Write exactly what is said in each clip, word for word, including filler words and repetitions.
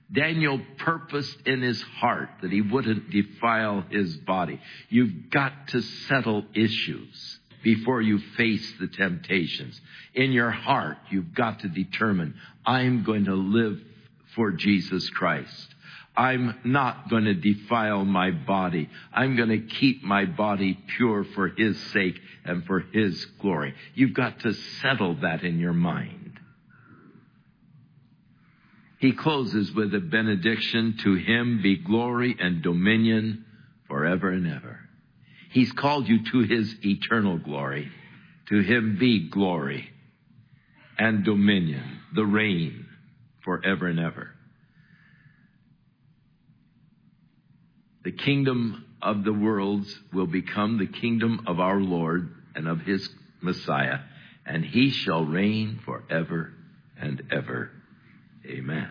Daniel purposed in his heart that he wouldn't defile his body. You've got to settle issues before you face the temptations. In your heart, you've got to determine, I'm going to live for Jesus Christ. I'm not going to defile my body. I'm going to keep my body pure for his sake and for his glory. You've got to settle that in your mind. He closes with a benediction. To him be glory and dominion forever and ever. He's called you to his eternal glory. To him be glory and dominion, the reign forever and ever. The kingdom of the worlds will become the kingdom of our Lord and of his Messiah, and he shall reign forever and ever. Amen.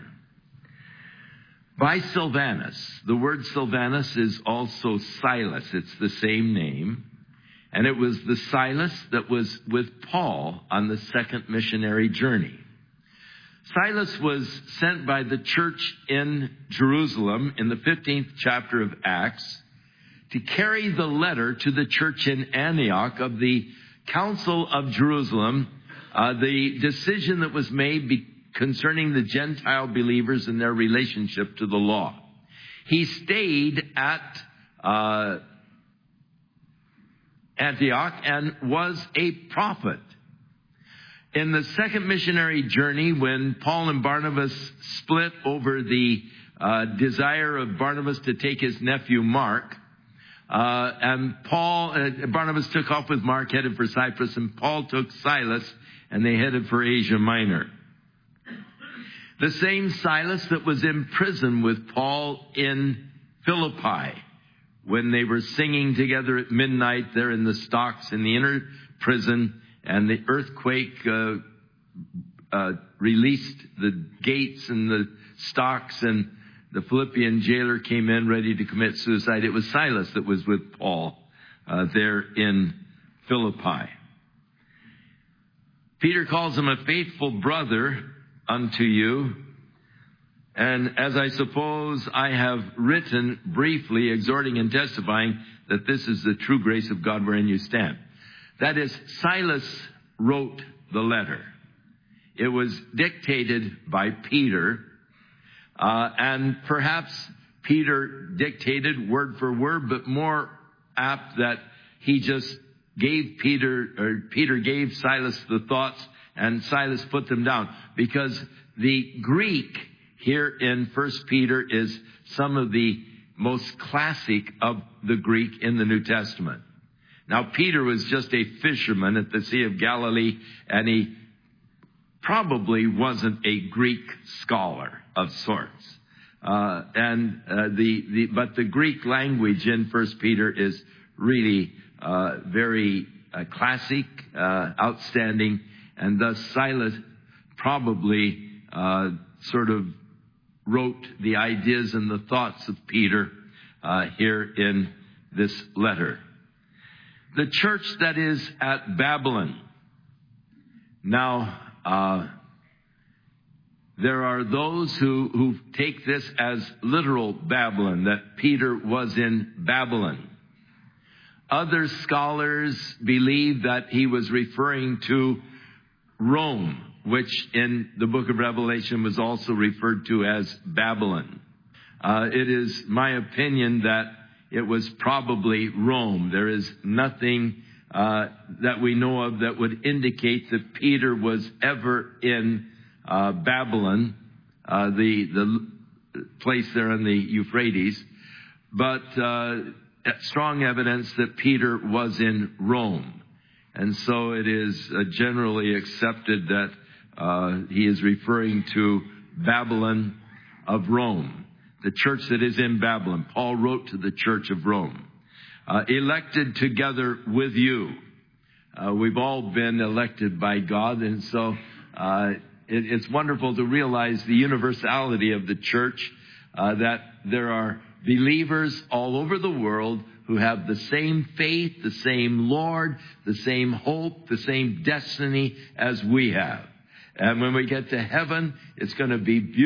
By Silvanus, the word Silvanus is also Silas. It's the same name. And it was the Silas that was with Paul on the second missionary journey. Silas was sent by the church in Jerusalem in the fifteenth chapter of Acts to carry the letter to the church in Antioch of the Council of Jerusalem, uh, the decision that was made be- concerning the Gentile believers and their relationship to the law. He stayed at uh, Antioch and was a prophet. In the second missionary journey, when Paul and Barnabas split over the uh, desire of Barnabas to take his nephew Mark, uh, and Paul, uh, Barnabas took off with Mark, headed for Cyprus, and Paul took Silas, and they headed for Asia Minor. The same Silas that was in prison with Paul in Philippi, when they were singing together at midnight there in the stocks in the inner prison, and the earthquake uh, uh, released the gates and the stocks, and the Philippian jailer came in ready to commit suicide. It was Silas that was with Paul uh, there in Philippi. Peter calls him a faithful brother unto you. And as I suppose I have written briefly, exhorting and testifying that this is the true grace of God wherein you stand. That is, Silas wrote the letter. It was dictated by Peter, uh, and perhaps Peter dictated word for word, but more apt that he just gave Peter, or Peter gave Silas the thoughts, and Silas put them down. Because the Greek here in First Peter is some of the most classic of the Greek in the New Testament. Now, Peter was just a fisherman at the Sea of Galilee, and he probably wasn't a Greek scholar of sorts. Uh, and uh, the, the but the Greek language in First Peter is really uh, very uh, classic, uh, outstanding, and thus Silas probably uh, sort of wrote the ideas and the thoughts of Peter uh, here in this letter. The church that is at Babylon. Now, uh, there are those who, who take this as literal Babylon, that Peter was in Babylon. Other scholars believe that he was referring to Rome, which in the book of Revelation was also referred to as Babylon. Uh, it is my opinion that it was probably Rome. There is nothing uh, that we know of that would indicate that Peter was ever in uh, Babylon, uh, the the place there in the Euphrates, but uh, strong evidence that Peter was in Rome. And so it is uh, generally accepted that uh, he is referring to Babylon of Rome. The church that is in Babylon. Paul wrote to the church of Rome. Uh, elected together with you. Uh, we've all been elected by God, and so uh, it, it's wonderful to realize the universality of the church, uh, that there are believers all over the world who have the same faith, the same Lord, the same hope, the same destiny as we have. And when we get to heaven, it's going to be beautiful.